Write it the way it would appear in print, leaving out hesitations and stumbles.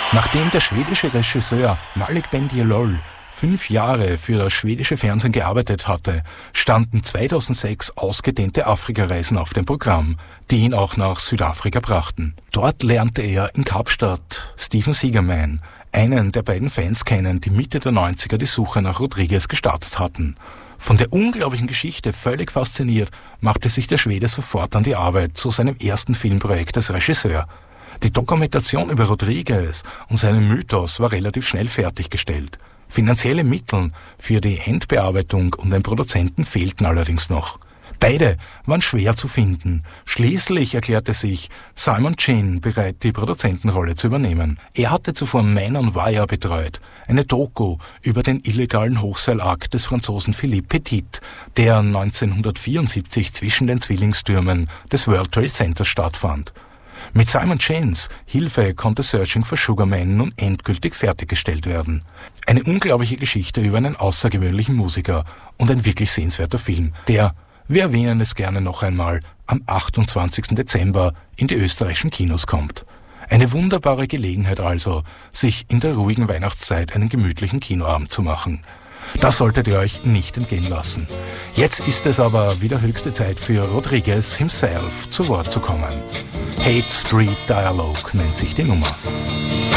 Nachdem der schwedische Regisseur Malik Bendjelloul 5 Jahre für das schwedische Fernsehen gearbeitet hatte, standen 2006 ausgedehnte Afrikareisen auf dem Programm, die ihn auch nach Südafrika brachten. Dort lernte er in Kapstadt Steven Seagerman, einen der beiden Fans, kennen, die Mitte der 90er die Suche nach Rodriguez gestartet hatten. Von der unglaublichen Geschichte völlig fasziniert, machte sich der Schwede sofort an die Arbeit zu seinem ersten Filmprojekt als Regisseur. Die Dokumentation über Rodriguez und seinen Mythos war relativ schnell fertiggestellt. Finanzielle Mittel für die Endbearbeitung und den Produzenten fehlten allerdings noch. Beide waren schwer zu finden. Schließlich erklärte sich Simon Chin bereit, die Produzentenrolle zu übernehmen. Er hatte zuvor Man on Wire betreut, eine Doku über den illegalen Hochseilakt des Franzosen Philippe Petit, der 1974 zwischen den Zwillingstürmen des World Trade Center stattfand. Mit Simon Chins Hilfe konnte Searching for Sugar Man nun endgültig fertiggestellt werden. Eine unglaubliche Geschichte über einen außergewöhnlichen Musiker und ein wirklich sehenswerter Film, der, wir erwähnen es gerne noch einmal, am 28. Dezember in die österreichischen Kinos kommt. Eine wunderbare Gelegenheit also, sich in der ruhigen Weihnachtszeit einen gemütlichen Kinoabend zu machen. Das solltet ihr euch nicht entgehen lassen. Jetzt ist es aber wieder höchste Zeit für Rodriguez himself zu Wort zu kommen. Hate Street Dialogue nennt sich die Nummer.